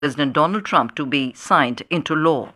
President Donald Trump to be signed into law.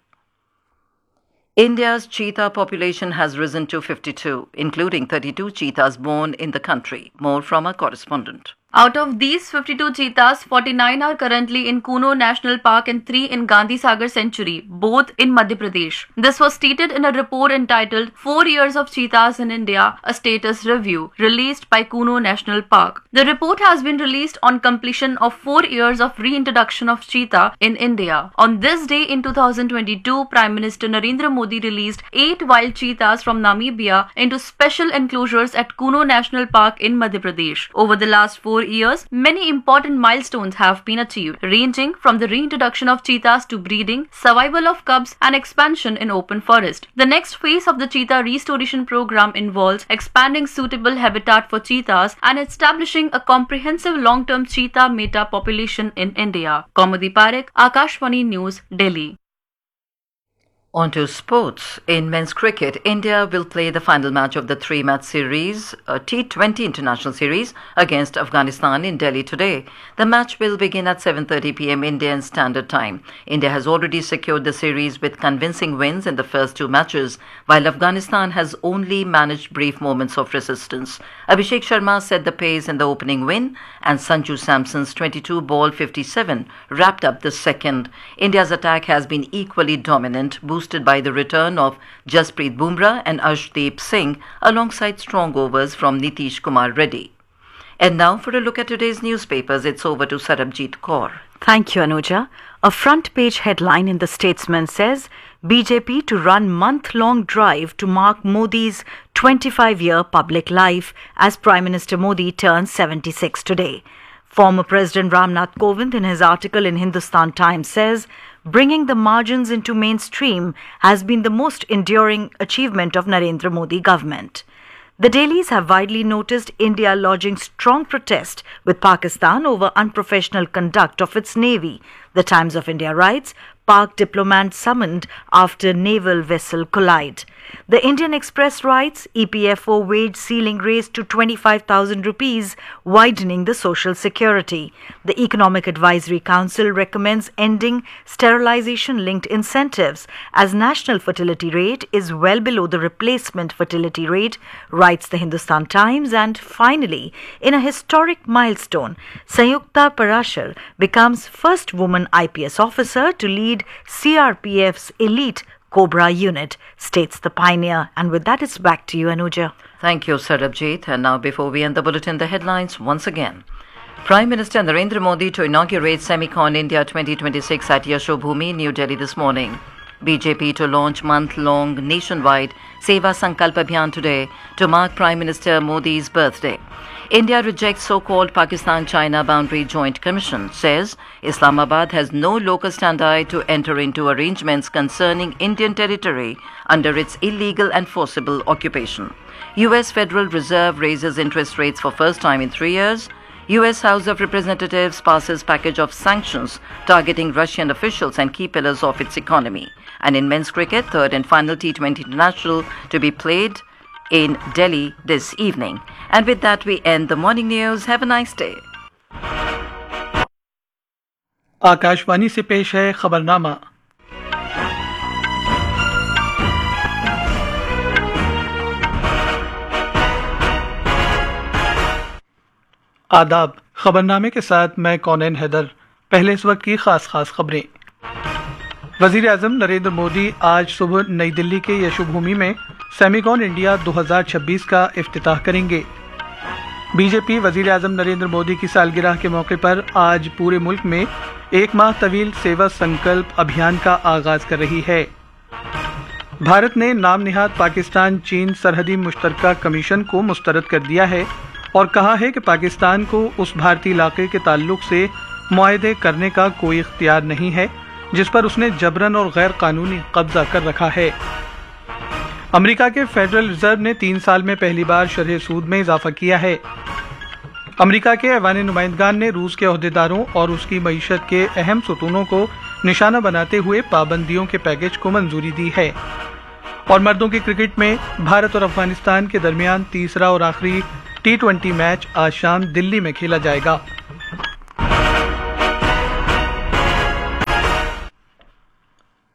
India's cheetah population has risen to 52, including 32 cheetahs born in the country. More from our correspondent. Out of these 52 cheetahs, 49 are currently in Kuno National Park and 3 in Gandhi Sagar Sanctuary, both in Madhya Pradesh. This was stated in a report entitled 4 Years of Cheetahs in India, a Status Review, released by Kuno National Park. The report has been released on completion of 4 years of reintroduction of cheetah in India. On this day in 2022, Prime Minister Narendra Modi released 8 wild cheetahs from Namibia into special enclosures at Kuno National Park in Madhya Pradesh. Over the last 4 years, many important milestones have been achieved, ranging from the reintroduction of cheetahs to breeding, survival of cubs, and expansion in open forest. The next phase of the cheetah restoration program involves expanding suitable habitat for cheetahs and establishing a comprehensive long-term cheetah meta population in India. Kaumudi Parekh, Akashvani News, Delhi. On to sports. In men's cricket, India will play the final match of the 3-match series, a T20 international series, against Afghanistan in Delhi today. The match will begin at 7:30 p.m. Indian Standard Time. India has already secured the series with convincing wins in the first 2 matches, while Afghanistan has only managed brief moments of resistance. Abhishek Sharma set the pace in the opening win, and Sanju Samson's 22-ball 57 wrapped up the second. India's attack has been equally dominant, boosted by the return of Jasprit Bumrah and Arshdeep Singh alongside strong overs from Nitish Kumar Reddy. And now for a look at today's newspapers, it's over to Sarabjit Kaur. Thank you, Anuja. A front page headline in The Statesman says, BJP to run month-long drive to mark Modi's 25-year public life as Prime Minister Modi turns 76 today. Former President Ramnath Kovind in his article in Hindustan Times says, bringing the margins into mainstream has been the most enduring achievement of Narendra Modi government. The dailies have widely noticed India lodging strong protest with Pakistan over unprofessional conduct of its navy. The Times of India writes, Pak diplomat summoned after naval vessel collide. The Indian Express writes, EPFO wage ceiling raised to 25,000 rupees, widening the social security. The Economic Advisory Council recommends ending sterilization-linked incentives as national fertility rate is well below the replacement fertility rate, writes the Hindustan Times. And finally, in a historic milestone, Sanyukta Parashar becomes first woman IPS officer to lead CRPF's elite Cobra unit, states the pioneer. And with that, it's back to you, Anuja. Thank you, Sarabjit. And now, before we end the bulletin, the headlines once again. Prime Minister Narendra Modi to inaugurate Semicon India 2026 at Yashobhoomi, New Delhi this morning. BJP to launch month-long nationwide Seva Sankalp Abhiyan today to mark Prime Minister Modi's birthday. India rejects so-called Pakistan-China Boundary Joint Commission, says Islamabad has no locus standi to enter into arrangements concerning Indian territory under its illegal and forcible occupation. US Federal Reserve raises interest rates for first time in 3 years. US House of Representatives passes package of sanctions targeting Russian officials and key pillars of its economy. And in men's cricket, third and final T20 international to be played in Delhi this evening. And with that, we end the morning news. Have a nice day. Akashvani से पेश है खबरनामा। आदाब। खबरनामे के साथ मैं कौनैन हैदर। पहले इस वक्त की खास खबरें। वजीर आजम नरेंद्र मोदी आज सुबह नई दिल्ली के यशोभूमि में सेमिकॉन इंडिया 2026 का इफ्तिताह करेंगे। बीजेपी वजीर आजम नरेंद्र मोदी की सालगिरह के मौके पर आज पूरे मुल्क में 1 माह तवील सेवा संकल्प अभियान का आगाज कर रही है। भारत ने नाम निहाद पाकिस्तान चीन सरहदी मुश्तरका कमीशन को मुस्तरद कर दिया है और कहा है कि पाकिस्तान को उस भारतीय इलाके के ताल्लुक से मुआहदे करने का कोई इख्तियार नहीं है जिस पर उसने जबरन और गैर कानूनी कब्जा कर रखा है। अमेरिका के फेडरल रिजर्व ने 3 साल में पहली बार शरह सूद में इजाफा किया है। अमेरिका के ऐवान नुमाइंदगान ने रूस के ओहदेदारों और उसकी मईशत के अहम सुतूनों को निशाना बनाते हुए पाबंदियों के पैकेज को मंजूरी दी है। और मर्दों के क्रिकेट में भारत और अफगानिस्तान के दरमियान तीसरा और आखिरी T20 मैच आज शाम दिल्ली में खेला जाएगा।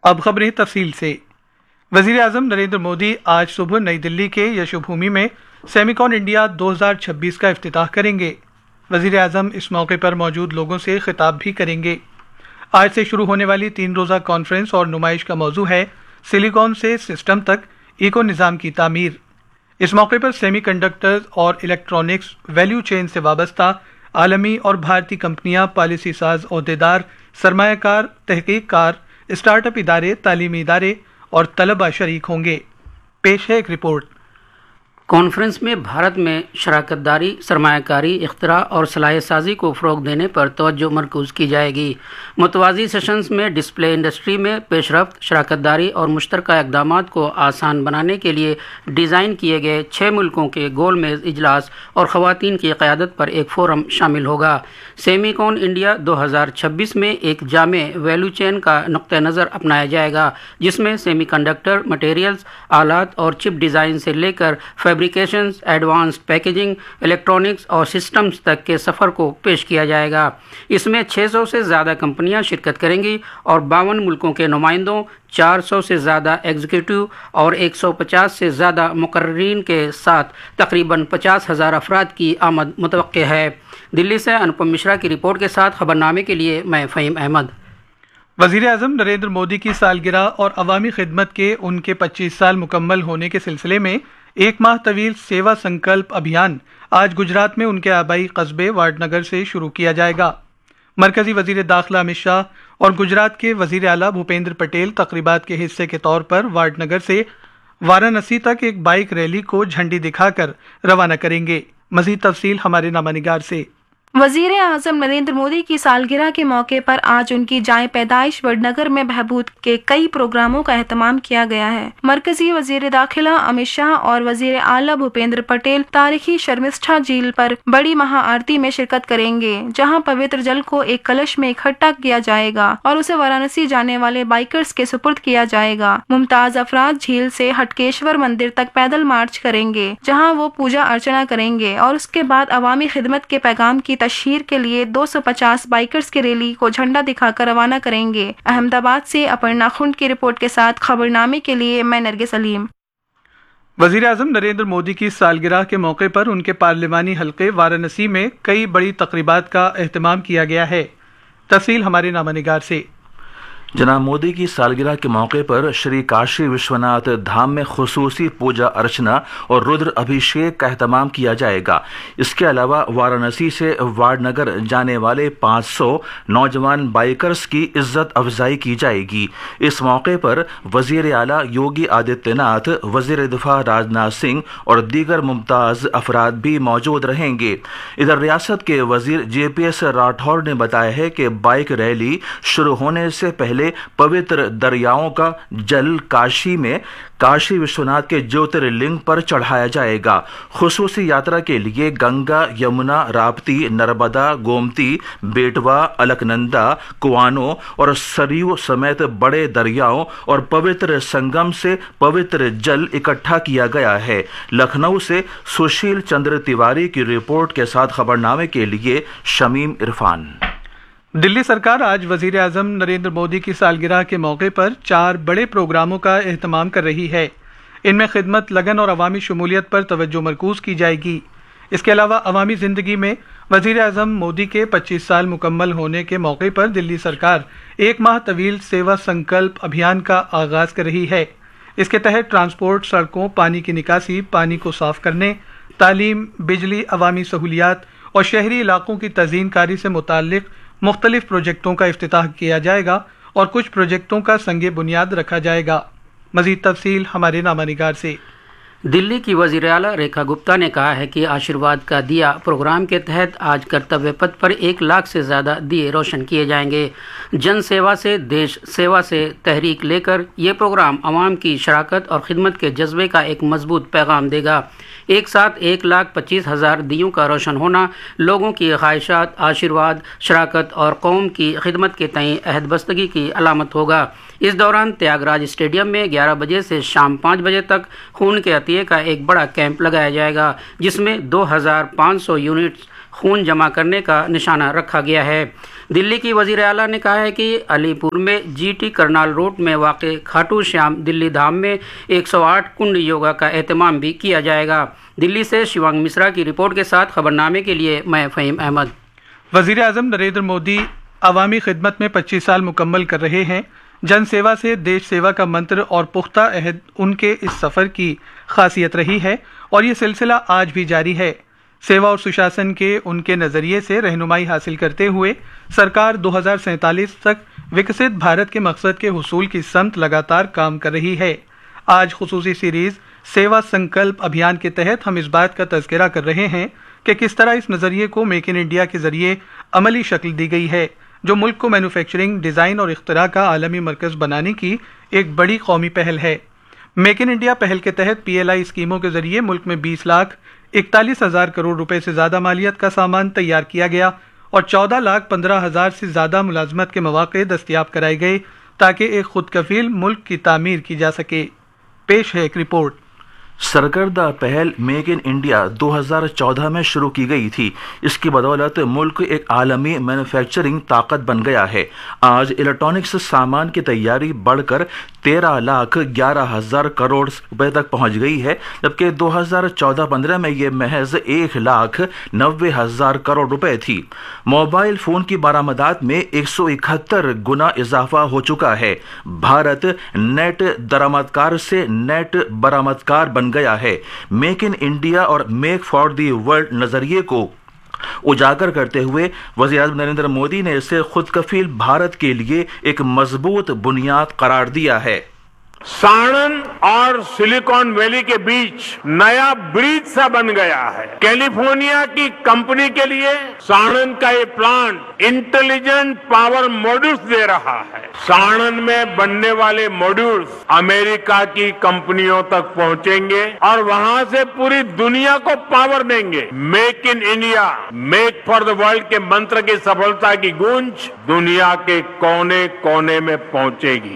اب خبریں تفصیل سے۔ وزیر اعظم نریندر مودی آج صبح نئی دلی کے یشو بھومی میں سیمیکون انڈیا 2026 کا افتتاح کریں گے۔ وزیر اعظم اس موقع پر موجود لوگوں سے خطاب بھی کریں گے۔ آج سے شروع ہونے والی 3 روزہ کانفرنس اور نمائش کا موضوع ہے سلیکون سے سسٹم تک ایکو نظام کی تعمیر۔ اس موقع پر سیمی کنڈکٹرز اور الیکٹرانکس ویلیو چین سے وابستہ عالمی اور بھارتی کمپنیاں، پالیسی ساز، عہدیدار، سرمایہ کار، تحقیق کار، اسٹارٹ اپ ادارے، تعلیمی ادارے اور طلباء شریک ہوں گے۔ پیش ہے ایک رپورٹ۔ کانفرنس میں بھارت میں شراکت داری، سرمایہ کاری، اختراع اور صلاحیت سازی کو فروغ دینے پر توجہ مرکوز کی جائے گی۔ متوازی سیشنز میں ڈسپلے انڈسٹری میں پیش رفت، شراکت داری اور مشترکہ اقدامات کو آسان بنانے کے لیے ڈیزائن کیے گئے 6 ملکوں کے گول میز اجلاس اور خواتین کی قیادت پر ایک فورم شامل ہوگا۔ سیمیکون انڈیا 2026 میں ایک جامع ویلیو چین کا نقطہ نظر اپنایا جائے گا، جس میں سیمی کنڈکٹر مٹیریلز، آلات اور چپ ڈیزائن سے لے کر فیبریکیشنز، ایڈوانسڈ پیکیجنگ، الیکٹرانکس اور سسٹمز تک کے سفر کو پیش کیا جائے گا۔ اس میں 600 سے زیادہ کمپنیاں شرکت کریں گی اور 52 ملکوں کے نمائندوں، 400 سے زیادہ ایگزیکٹو اور 150 سے زیادہ مقررین کے ساتھ تقریباً 50,000 افراد کی آمد متوقع ہے۔ دلی سے انوپم مشرا کی رپورٹ کے ساتھ خبرنامے کے لیے میں فہیم احمد۔ وزیر اعظم نریندر مودی کی سالگرہ اور عوامی خدمت کے ان کے 25 سال مکمل ہونے کے سلسلے میں 1 ماہ طویل سیوا سنکلپ ابھیان آج گجرات میں ان کے آبائی قصبے واڈ نگر سے شروع کیا جائے گا۔ مرکزی وزیر داخلہ امت شاہ اور گجرات کے وزیر اعلیٰ بھوپیندر پٹیل تقریبات کے حصے کے طور پر واڈ نگر سے وارانسی تک ایک بائک ریلی کو جھنڈی دکھا کر روانہ کریں گے۔ مزید تفصیل ہمارے نامہ نگار سے۔ وزیر اعظم نریندر مودی کی سالگرہ کے موقع پر آج ان کی جائے پیدائش وڈ نگر میں بہبود کے کئی پروگراموں کا اہتمام کیا گیا ہے۔ مرکزی وزیر داخلہ امت شاہ اور وزیر اعلیٰ بھوپیندر پٹیل تاریخی شرمشٹھا جھیل پر بڑی مہا آرتی میں شرکت کریں گے، جہاں پوتر جل کو ایک کلش میں اکٹھا کیا جائے گا اور اسے وارانسی جانے والے بائکرز کے سپرد کیا جائے گا۔ ممتاز افراد جھیل سے ہٹکیشور مندر تک پیدل مارچ کریں گے، جہاں وہ پوجا ارچنا کریں گے اور اس کے بعد عوامی خدمت کے پیغام کی تشہیر کے لیے 250 بائکرز کی ریلی کو جھنڈا دکھا کر روانہ کریں گے۔ احمد آباد سے اپرنا خنڈ کی رپورٹ کے ساتھ خبرنامے کے لیے میں نرگس سلیم۔ وزیر اعظم نریندر مودی کی سالگرہ کے موقع پر ان کے پارلیمانی حلقے وارانسی میں کئی بڑی تقریبات کا اہتمام کیا گیا ہے۔ تفصیل ہمارے نامہ نگار سے۔ جناب مودی کی سالگرہ کے موقع پر شری کاشی وشوناتھ دھام میں خصوصی پوجا ارچنا اور رودر ابھیشیک کا اہتمام کیا جائے گا۔ اس کے علاوہ وارانسی سے واڈ نگر جانے والے 500 نوجوان بائکرز کی عزت افزائی کی جائے گی۔ اس موقع پر وزیر اعلیٰ یوگی آدتیہ ناتھ، وزیر دفاع راجناتھ سنگھ اور دیگر ممتاز افراد بھی موجود رہیں گے۔ ادھر ریاست کے وزیر JPS راٹھور نے بتایا ہے کہ بائک ریلی شروع ہونے سے پہلے پوتر دریاؤں کا جل کاشی میں کاشی وشوناتھ کے جیوترلنگ پر چڑھایا جائے گا۔ خصوصی یاترا کے لیے گنگا، یمنا، راپتی، نرمدا، گومتی، بیٹوا، الکنندا، کوانو اور سریو سمیت بڑے دریاؤں اور پوتر سنگم سے پوتر جل اکٹھا کیا گیا ہے۔ لکھنؤ سے سشیل چندر تیواری کی رپورٹ کے ساتھ خبرنامے کے لیے شمیم عرفان۔ دلی سرکار آج وزیر اعظم نریندر مودی کی سالگرہ کے موقع پر 4 بڑے پروگراموں کا اہتمام کر رہی ہے۔ ان میں خدمت، لگن اور عوامی شمولیت پر توجہ مرکوز کی جائے گی۔ اس کے علاوہ عوامی زندگی میں وزیر اعظم مودی کے 25 سال مکمل ہونے کے موقع پر دلی سرکار 1 ماہ طویل سیوا سنکلپ ابھیان کا آغاز کر رہی ہے۔ اس کے تحت ٹرانسپورٹ، سڑکوں، پانی کی نکاسی، پانی کو صاف کرنے، تعلیم، بجلی، عوامی سہولیات اور شہری علاقوں کی تزئین کاری سے متعلق مختلف پروجیکٹوں کا افتتاح کیا جائے گا اور کچھ پروجیکٹوں کا سنگ بنیاد رکھا جائے گا۔ مزید تفصیل ہمارے نامہ نگار سے۔ دلی کی وزیر اعلیٰ ریکھا گپتا نے کہا ہے کہ آشیرواد کا دیا پروگرام کے تحت آج کرتویہ پتھ پر 1 لاکھ سے زیادہ دیے روشن کیے جائیں گے۔ جن سیوا سے دیش سیوا سے تحریک لے کر یہ پروگرام عوام کی شراکت اور خدمت کے جذبے کا ایک مضبوط پیغام دے گا۔ ایک ساتھ 1,25,000 دیوں کا روشن ہونا لوگوں کی خواہشات، آشیرواد، شراکت اور قوم کی خدمت کے تئیں عہد بستگی کی علامت ہوگا۔ اس دوران تیاگ راج اسٹیڈیم میں 11 بجے سے شام 5 بجے تک خون کے عطیے کا ایک بڑا کیمپ لگایا جائے گا، جس میں 2,500 یونٹس خون جمع کرنے کا نشانہ رکھا گیا ہے۔ دلی کی وزیر اعلیٰ نے کہا ہے کہ علی پور میں جی ٹی کرنال روڈ میں واقع کھاٹو شیام دلی دھام میں 108 کنڈ یوگا کا اہتمام بھی کیا جائے گا۔ دلی سے شیوانگ مشرا کی رپورٹ کے ساتھ خبرنامے کے لیے میں فہیم احمد۔ وزیر اعظم نریندر مودی عوامی خدمت میں 25 سال مکمل کر رہے ہیں۔ جن سیوا سے دیش سیوا کا منتر اور پختہ عہد ان کے اس سفر کی خاصیت رہی ہے اور یہ سلسلہ آج بھی جاری ہے۔ سیوا اور سشاسن کے ان کے نظریے سے رہنمائی حاصل کرتے ہوئے سرکار 2047 تک وکست بھارت کے مقصد کے حصول کی سمت لگاتار کام کر رہی ہے۔ آج خصوصی سیریز سیوا سنکلپ ابھیان کے تحت ہم اس بات کا تذکرہ کر رہے ہیں کہ کس طرح اس نظریے کو میک ان انڈیا کے ذریعے عملی شکل دی گئی ہے، جو ملک کو مینوفیکچرنگ، ڈیزائن اور اختراع کا عالمی مرکز بنانے کی ایک بڑی قومی پہل ہے۔ میک ان انڈیا پہل کے تحت پی ایل آئی اسکیموں کے ذریعے ملک میں 20,41,000 کروڑ روپے سے زیادہ مالیت کا سامان تیار کیا گیا اور 14,15,000 سے زیادہ ملازمت کے مواقع دستیاب کرائے گئے تاکہ ایک خود کفیل ملک کی تعمیر کی جا سکے۔ پیش ہے ایک رپورٹ۔ سرکردہ پہل میک ان انڈیا 2014 میں شروع کی گئی تھی۔ اس کی بدولت ملک ایک عالمی مینوفیکچرنگ طاقت بن گیا ہے۔ آج الیکٹرانکس سامان کی تیاری بڑھ کر 13,11,000 کروڑ روپے تک پہنچ گئی ہے، جبکہ 2014-15 میں یہ محض 1,90,000 کروڑ روپے تھی۔ موبائل فون کی برآمدات میں 171 گنا اضافہ ہو چکا ہے۔ بھارت نیٹ درآمدکار سے نیٹ برآمدکار بن گیا ہے۔ میک ان انڈیا اور میک فار دی ورلڈ نظریے کو اجاگر کرتے ہوئے وزیر اعظم نریندر مودی نے اسے خود کفیل بھارت کے لیے ایک مضبوط بنیاد قرار دیا ہے۔ سانن اور سلیکون ویلی کے بیچ نیا برج سا بن گیا ہے۔ کیلیفورنیا کی کمپنی کے لیے سانن کا یہ پلانٹ انٹیلیجنٹ پاور ماڈیولز دے رہا ہے۔ سانن میں بننے والے ماڈیولز امریکہ کی کمپنیوں تک پہنچیں گے اور وہاں سے پوری دنیا کو پاور دیں گے۔ Make in India, make for the world کے منتر کی سفلتا کی گونج دنیا کے کونے کونے میں پہنچے گی۔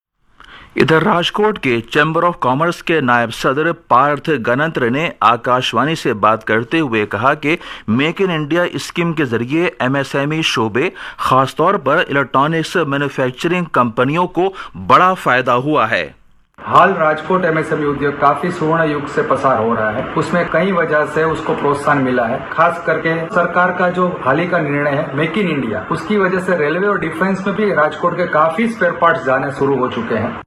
ادھر راجکوٹ کے چیمبر آف کامرس کے نائب صدر پارتھ گنتر نے آکاشوانی سے بات کرتے ہوئے کہا کہ میک ان انڈیا اسکیم کے ذریعے ایم ایس ایم ای شعبے، خاص طور پر الیکٹرانکس مینوفیکچرنگ کمپنیوں کو بڑا فائدہ ہوا ہے۔ حال Rajkot M S M E ادیوگ کافی سورن یگ سے پسار ہو رہا ہے۔ اس میں کئی وجہ سے اس کو پروتساہن ملا ہے، خاص کر کے سرکار کا جو حال ہی کا نرنے ہے میک ان انڈیا، اس کی وجہ سے ریلوے اور ڈیفنس میں بھی راجکوٹ کے کافی اسپیئر پارٹس جانے شروع ہو چکے ہیں۔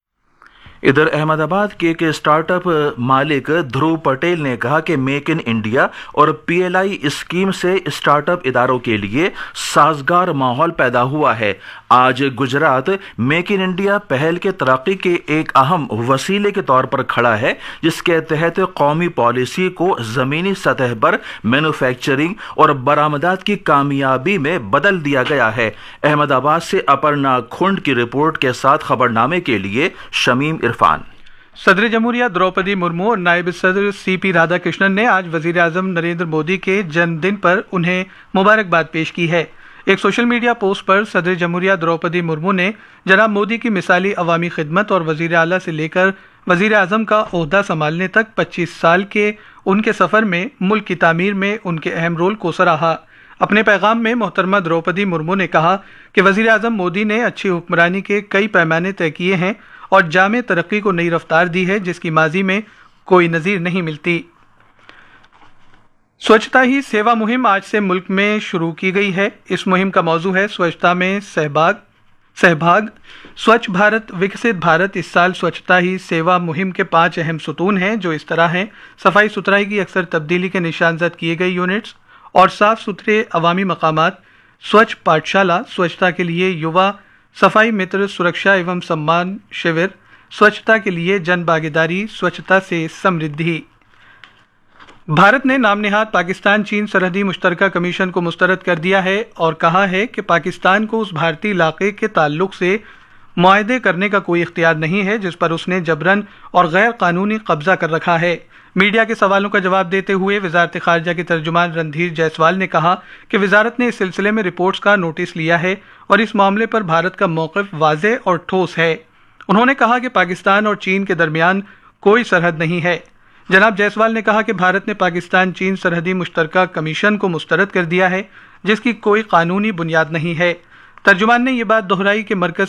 ادھر احمد آباد کے ایک اسٹارٹ اپ مالک دھرو پٹیل نے کہا کہ میک ان انڈیا اور پی ایل آئی اسکیم سے اسٹارٹ اپ اداروں کے لیے سازگار ماحول پیدا ہوا ہے۔ آج گجرات میک ان انڈیا پہل کے ترقی کے ایک اہم وسیلے کے طور پر کھڑا ہے، جس کے تحت قومی پالیسی کو زمینی سطح پر مینوفیکچرنگ اور برآمدات کی کامیابی میں بدل دیا گیا ہے۔ احمد آباد سے اپرنا کھنڈ کی رپورٹ کے ساتھ خبرنامے کے لیے شمیم عرفان۔ صدر جمہوریہ دروپدی مرمو اور نائب صدر سی پی رادھا کرشنن نے آج وزیر اعظم نریندر مودی کے جنم دن پر انہیں مبارکباد پیش کی ہے۔ ایک سوشل میڈیا پوسٹ پر صدر جمہوریہ دروپدی مرمو نے جناب مودی کی مثالی عوامی خدمت اور وزیر اعلیٰ سے لے کر وزیر اعظم کا عہدہ سنبھالنے تک 25 سال کے ان کے سفر میں ملک کی تعمیر میں ان کے اہم رول کو سراہا۔ اپنے پیغام میں محترمہ دروپدی مرمو نے کہا کہ وزیر اعظم مودی نے اچھی حکمرانی کے کئی پیمانے طے کیے ہیں اور جامع ترقی کو نئی رفتار دی ہے، جس کی ماضی میں کوئی نظیر نہیں ملتی۔ سوچھتا ہی سیوا مہم آج سے ملک میں شروع کی گئی ہے۔ اس مہم کا موضوع ہے سوچھتا میں سہبھاگ۔ سوچھ بھارت وکست بھارت اس سال سوچھتا ہی سیوا مہم کے 5 اہم ستون ہیں، جو اس طرح ہیں: صفائی ستھرائی کی اکثر تبدیلی کے نشانزد کیے گئے یونٹس اور صاف ستھرے عوامی مقامات، سوچھ پاٹھشالہ، سوچھتا کے لیے یووا، صفائی متر سرکشا ایوم سمان شیور، سوچھتا کے لیے جن بھاگیداری، سوچھتا سے سمردھی۔ بھارت نے نام نہاد پاکستان چین سرحدی مشترکہ کمیشن کو مسترد کر دیا ہے اور کہا ہے کہ پاکستان کو اس بھارتی علاقے کے تعلق سے معاہدے کرنے کا کوئی اختیار نہیں ہے جس پر اس نے جبراً اور غیر قانونی قبضہ کر رکھا ہے۔ میڈیا کے سوالوں کا جواب دیتے ہوئے وزارت خارجہ کے ترجمان رندھیر جیسوال نے کہا کہ وزارت نے اس سلسلے میں رپورٹس کا نوٹس لیا ہے اور اس معاملے پر بھارت کا موقف واضح اور ٹھوس ہے۔ انہوں نے کہا کہ پاکستان اور چین کے درمیان کوئی سرحد نہیں ہے۔ जनाब जायसवाल ने कहा कि भारत ने पाकिस्तान चीन सरहदी मुश्तरका कमीशन को मुस्तरद कर दिया है जिसकी कोई कानूनी बुनियाद नहीं है। तर्जुमान ने ये बात दोहराई कि मरकज